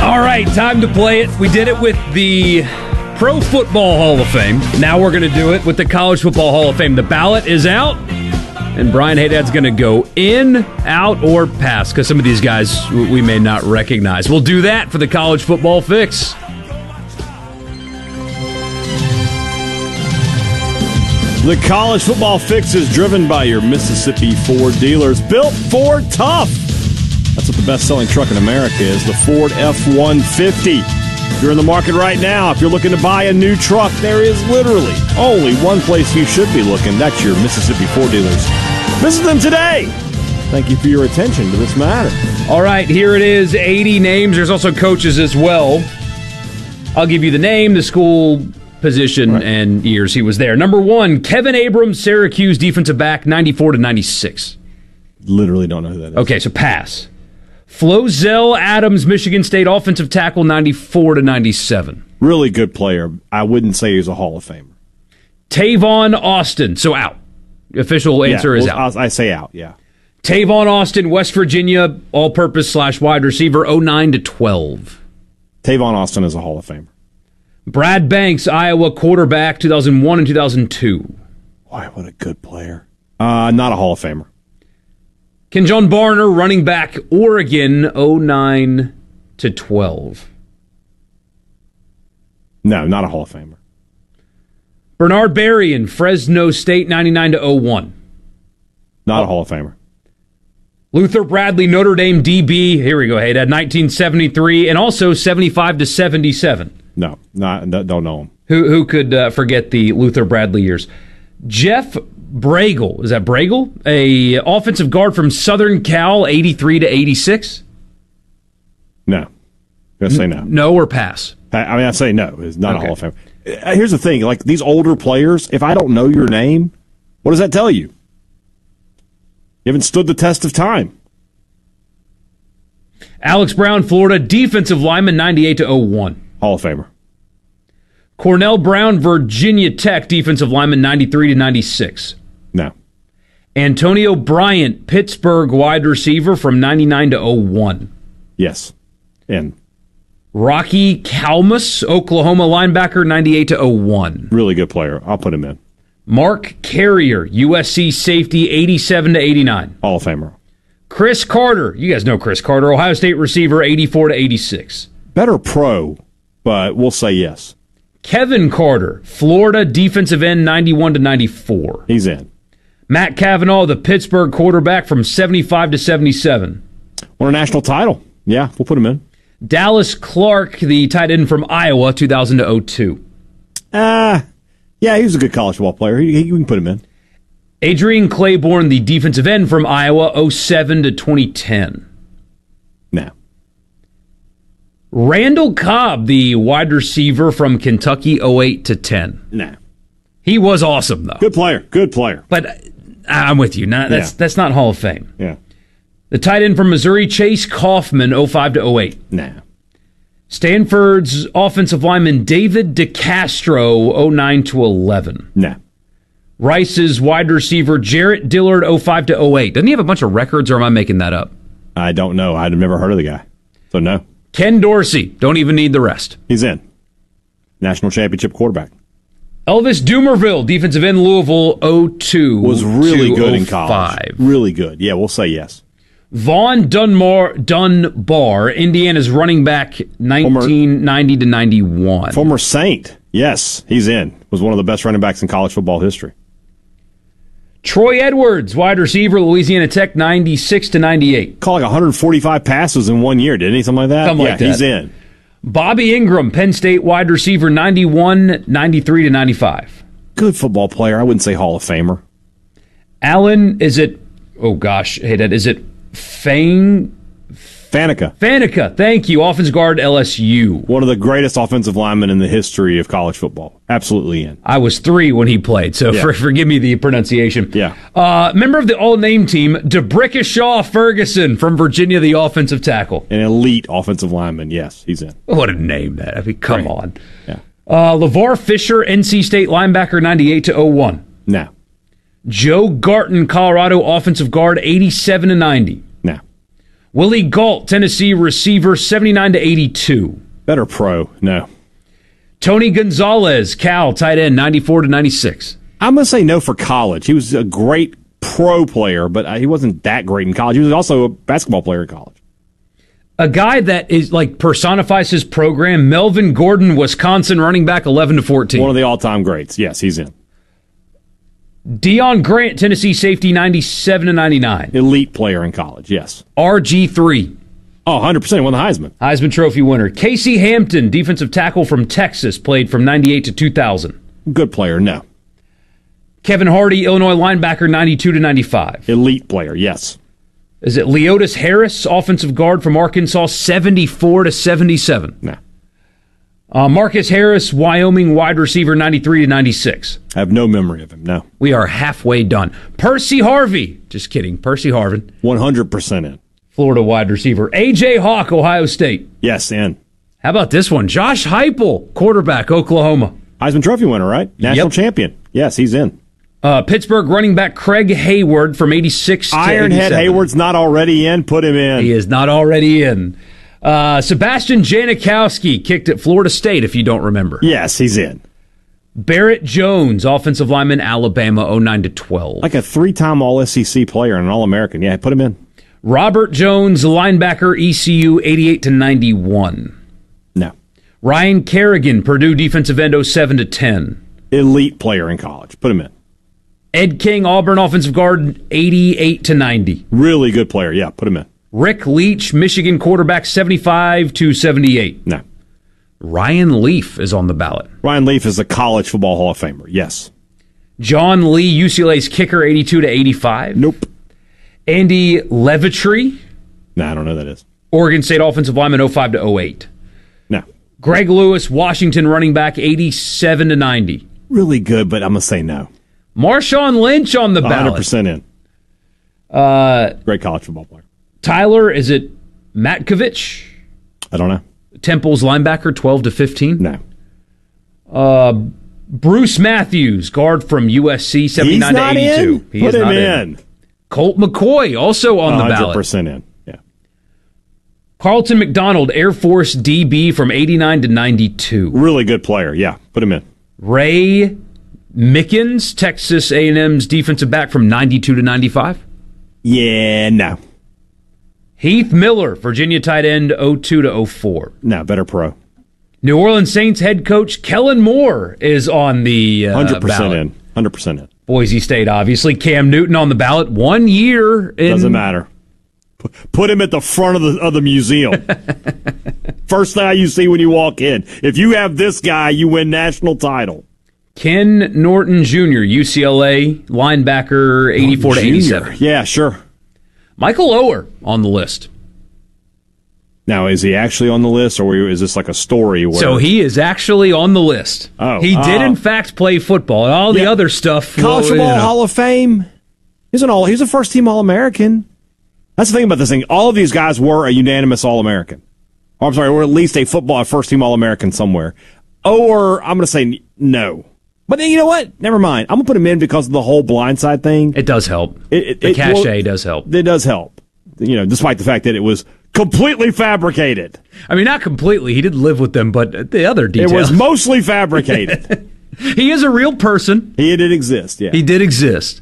All right, time to play it. We did it with the Pro Football Hall of Fame. Now we're going to do it with the College Football Hall of Fame. The ballot is out, and Brian Haydad's going to go in, out, or pass, because some of these guys we may not recognize. We'll do that for the College Football Fix. The College Football Fix is driven by your Mississippi Ford dealers. Built Ford Tough. That's what the best-selling truck in America is, the Ford F-150. If you're in the market right now, if you're looking to buy a new truck, there is literally only one place you should be looking. That's your Mississippi Ford dealers. Visit them today. Thank you for your attention to this matter. All right, here it is, 80 names. There's also coaches as well. I'll give you the name, the school, position, and years he was there. Number 1, Kevin Abrams, Syracuse defensive back, 94 to 96. Literally don't know who that is. Okay, so pass. Flozell Adams, Michigan State offensive tackle, 94 to 97. Really good player. I wouldn't say he's a Hall of Famer. Tavon Austin, so out. Official answer is out. I say out, yeah. Tavon Austin, West Virginia, all-purpose / wide receiver, 09 to 12. Tavon Austin is a Hall of Famer. Brad Banks, Iowa quarterback, 2001 and 2002. Why, what a good player. Not a Hall of Famer. Kenjon Barner, running back, Oregon, 09 to 12. No, not a Hall of Famer. Bernard Berrien, Fresno State, 99 to 01. Not a Hall of Famer. Luther Bradley, Notre Dame DB, here we go, hey, that 1973, and also 75 to 77. No, don't know him. Who could forget the Luther Bradley years? Jeff Bragle, is that Bragle? A offensive guard from Southern Cal, 83 to 86? No. I'm going to say no. No or pass? I say no. It's not a Hall of Famer. Here's the thing. Like, these older players, if I don't know your name, what does that tell you? You haven't stood the test of time. Alex Brown, Florida, defensive lineman, 98 to 01. Hall of Famer. Cornell Brown, Virginia Tech, defensive lineman, 93 to 96. No. Antonio Bryant, Pittsburgh wide receiver from 99 to 01. Yes. In. Rocky Kalmus, Oklahoma linebacker, 98 to 01. Really good player. I'll put him in. Mark Carrier, USC safety, 87 to 89. Hall of Famer. Chris Carter, you guys know Chris Carter, Ohio State receiver, 84 to 86. Better pro, but we'll say yes. Kevin Carter, Florida defensive end, 91 to 94. He's in. Matt Cavanaugh, the Pittsburgh quarterback, from 75 to 77. Won a national title. Yeah, we'll put him in. Dallas Clark, the tight end from Iowa, 2000 to 02. Yeah, he was a good college football player. We can put him in. Adrian Claiborne, the defensive end from Iowa, 07 to 2010. No. Randall Cobb, the wide receiver from Kentucky, 08 to 10. No. He was awesome, though. Good player. But I'm with you. That's not Hall of Fame. Yeah. The tight end from Missouri, Chase Kaufman, 05 to 08. No. Stanford's offensive lineman, David DeCastro, 09 to 11. No. Rice's wide receiver, Jarrett Dillard, 05 to 08. Doesn't he have a bunch of records, or am I making that up? I don't know. I'd have never heard of the guy. So, no. Ken Dorsey, don't even need the rest. He's in. National championship quarterback. Elvis Dumerville, defensive end, Louisville, 02 was really to good 05. In college. Really good. Yeah, we'll say yes. Vaughn Dunbar, Indiana's running back, 1990 to 91. Former Saint. Yes, he's in. Was one of the best running backs in college football history. Troy Edwards, wide receiver, Louisiana Tech, 96 to 98. Caught like 145 passes in 1 year, didn't he? Something like that? Something like that. He's in. Bobby Ingram, Penn State wide receiver, 91, 93 to 95. Good football player. I wouldn't say Hall of Famer. Allen, is it Faneca, thank you. Offensive guard, LSU. One of the greatest offensive linemen in the history of college football. Absolutely in. I was 3 when he played, so forgive me the pronunciation. Yeah. Member of the all-name team, DeBrickashaw Ferguson from Virginia, the offensive tackle. An elite offensive lineman, yes, he's in. What a name that. I mean, come on. Yeah. LeVar Fisher, NC State linebacker, 98 to 01. No. Joe Garton, Colorado offensive guard, 87 to 90. No. Willie Gault, Tennessee receiver, 79-82. Better pro, no. Tony Gonzalez, Cal, tight end, 94-96. I'm going to say no for college. He was a great pro player, but he wasn't that great in college. He was also a basketball player in college. A guy that is like personifies his program, Melvin Gordon, Wisconsin running back, 11-14. One of the all-time greats. Yes, he's in. Deion Grant, Tennessee safety, 97-99. Elite player in college, yes. RG3. Oh, 100% won the Heisman. Heisman Trophy winner. Casey Hampton, defensive tackle from Texas, played from 98 to 2000. Good player, no. Kevin Hardy, Illinois linebacker, 92-95. Elite player, yes. Is it Leotis Harris, offensive guard from Arkansas, 74-77? No. Marcus Harris, Wyoming wide receiver, 93-96. I have no memory of him, no. We are halfway done. Percy Harvey, just kidding, Percy Harvin. 100% in. Florida wide receiver. A.J. Hawk, Ohio State. Yes, in. How about this one? Josh Heupel, quarterback, Oklahoma. Heisman Trophy winner, right? National champion. Yes, he's in. Pittsburgh running back Craig Hayward from 86 to 87. Ironhead Hayward's not already in. Put him in. He is not already in. Sebastian Janikowski kicked at Florida State, if you don't remember. Yes, he's in. Barrett Jones, offensive lineman, Alabama, 09-12. Like a 3-time All-SEC player and an All-American. Yeah, put him in. Robert Jones, linebacker, ECU, 88-91. No. Ryan Kerrigan, Purdue defensive end, 07-10. Elite player in college. Put him in. Ed King, Auburn offensive guard, 88-90. Really good player. Yeah, put him in. Rick Leach, Michigan quarterback, 75-78. No. Ryan Leaf is on the ballot. Ryan Leaf is a college football Hall of Famer. Yes. John Lee, UCLA's kicker, 82-85. Nope. Andy Levitry. No, I don't know who that is. Oregon State offensive lineman, 05-08. No. Greg Lewis, Washington running back, 87-90. Really good, but I'm going to say no. Marshawn Lynch on the ballot. 100% in. Great college football player. Tyler, is it Matkovich? I don't know. Temple's linebacker, 12-15. No. Bruce Matthews, guard from USC, 79-82. He Put him in. Colt McCoy, also on the ballot. 100% in. Yeah. Carlton McDonald, Air Force DB from 89-92. Really good player. Yeah, put him in. Ray Mickens, Texas A&M's defensive back from 92-95. Yeah, no. Heath Miller, Virginia tight end, 02-04. No, better pro. New Orleans Saints head coach Kellen Moore is on the 100% ballot. in. 100% in. Boise State, obviously. Cam Newton on the ballot. 1 year in. Doesn't matter. Put him at the front of the museum. First guy you see when you walk in. If you have this guy, you win national title. Ken Norton Jr., UCLA linebacker, 84-87. Yeah, sure. Michael Oher on the list. Now, is he actually on the list, or is this like a story? Where... So he is actually on the list. Oh, he did, in fact, play football. And all the other stuff. College Football Hall of Fame. He's a first-team All-American. That's the thing about this thing. All of these guys were a unanimous All-American. Or, I'm sorry, or at least a first-team All-American somewhere. Or, I'm going to say no. But then, you know what? Never mind. I'm going to put him in because of the whole blindside thing. It does help. The cachet does help. It does help. You know, despite the fact that it was completely fabricated. I mean, not completely. He did live with them, but the other details. It was mostly fabricated. He is a real person. He did exist, yeah. He did exist.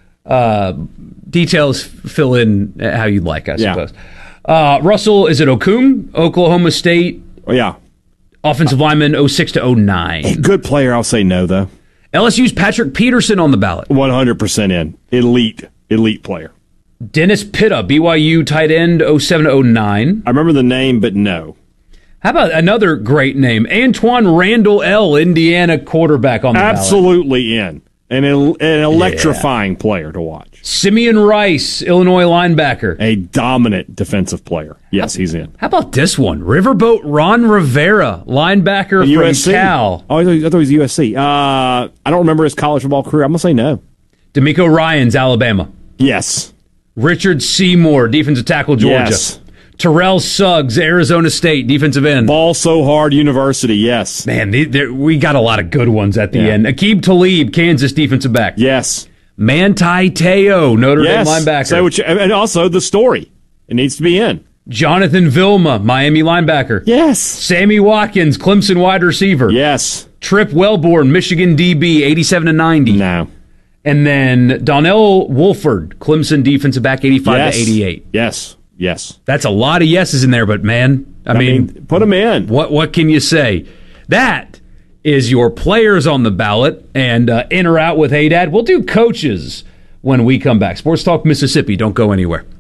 Details fill in how you'd like, I suppose. Russell, is it Okung? Oklahoma State. Oh, yeah. Offensive lineman, 06-09. A good player, I'll say no, though. LSU's Patrick Peterson on the ballot. 100% in. Elite player. Dennis Pitta, BYU tight end, 07-09. I remember the name, but no. How about another great name? Antoine Randall L., Indiana quarterback on the ballot. Absolutely in. An electrifying player to watch. Simeon Rice, Illinois linebacker. A dominant defensive player. Yes, he's in. How about this one? Riverboat Ron Rivera, linebacker from USC. Cal. Oh, I thought he was USC. I don't remember his college football career. I'm going to say no. D'Amico Ryans, Alabama. Yes. Richard Seymour, defensive tackle, Georgia. Yes. Terrell Suggs, Arizona State, defensive end. Ball so hard, University, yes. Man, we got a lot of good ones at the end. Aqib Talib, Kansas defensive back. Yes. Manti Te'o, Notre Dame linebacker. And also the story. It needs to be in. Jonathan Vilma, Miami linebacker. Yes. Sammy Watkins, Clemson wide receiver. Yes. Trip Wellborn, Michigan DB, 87-90. No. And then Donnell Wolford, Clemson defensive back, 85-88. Yes. Yes. That's a lot of yeses in there, but man, I mean, put them in. What can you say? That is your players on the ballot, and in or out with Haydad. We'll do coaches when we come back. Sports Talk Mississippi. Don't go anywhere.